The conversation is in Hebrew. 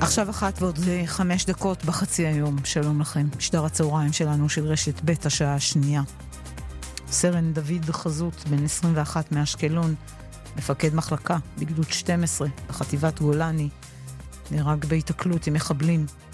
עכשיו 1:05 בחצי היום. שלום לכם. משדר הצהריים שלנו של רשת ב' השעה השנייה. סרן דוד חזות, בן 21 מאשקלון, מפקד מחלקה בגדוד 12 בחטיבת גולני, נהרג בהיתקלות עם מחבלים